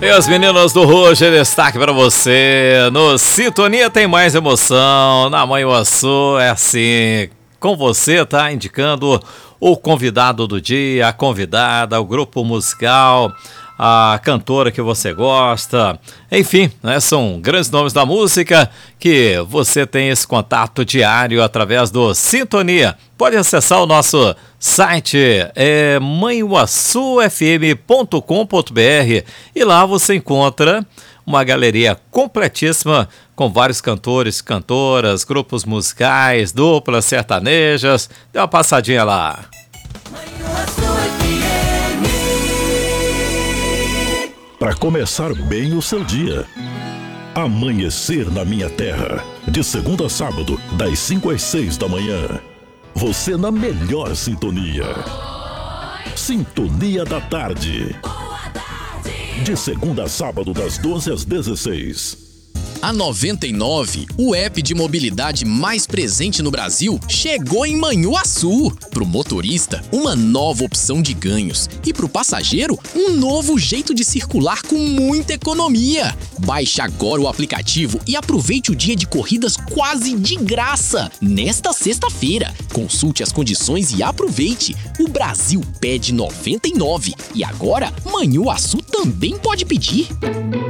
Meus meninos do Ruge, destaque para você. No Sintonia tem mais emoção. Na Manhuaçu é assim. Com você, tá? Indicando o convidado do dia, a convidada, o grupo musical, a cantora que você gosta. Enfim, né, são grandes nomes da música que você tem esse contato diário através do Sintonia. Pode acessar o nosso site, manhuaçufm.com.br, e lá você encontra uma galeria completíssima com vários cantores, cantoras, grupos musicais, duplas sertanejas. Dê uma passadinha lá. Para começar bem o seu dia. Amanhecer na Minha Terra. De segunda a sábado, das 5 às 6 da manhã. Você na melhor sintonia. Sintonia da Tarde. De segunda a sábado, das 12 às 16. A 99, o app de mobilidade mais presente no Brasil, chegou em Manhuaçu. Pro motorista, uma nova opção de ganhos. E pro passageiro, um novo jeito de circular com muita economia. Baixe agora o aplicativo e aproveite o dia de corridas quase de graça. Nesta sexta-feira, consulte as condições e aproveite. O Brasil pede 99 e agora Manhuaçu também pode pedir.